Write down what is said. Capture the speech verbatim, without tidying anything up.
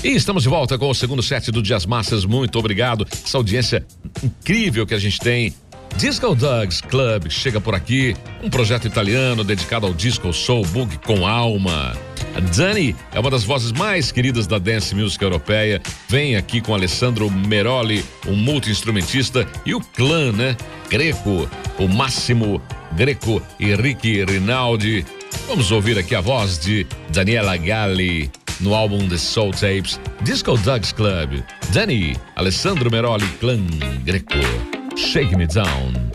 E estamos de volta com o segundo set do Dias Massas. Muito obrigado. Essa audiência incrível que a gente tem. Disco Dogs Club chega por aqui, um projeto italiano dedicado ao disco soul boogie com alma. A Dani é uma das vozes mais queridas da dance music europeia. Vem aqui com Alessandro Meroli, um multi-instrumentista, e o clã, né? Greco, o Máximo Greco e Ricky Rinaldi. Vamos ouvir aqui a voz de Daniela Galli no álbum The Soul Tapes, Disco Dogs Club. Dani, Alessandro Meroli, clã Greco. Shake Me Down.